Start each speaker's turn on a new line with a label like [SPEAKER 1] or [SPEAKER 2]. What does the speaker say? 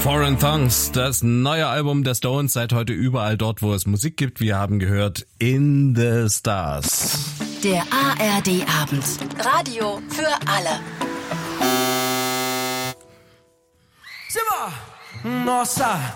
[SPEAKER 1] Foreign Tongues, das neue Album der Stones, seit heute überall dort, wo es Musik gibt. Wir haben gehört In the Stars.
[SPEAKER 2] Der ARD-Abend. Radio für alle.
[SPEAKER 3] Simba! Nossa!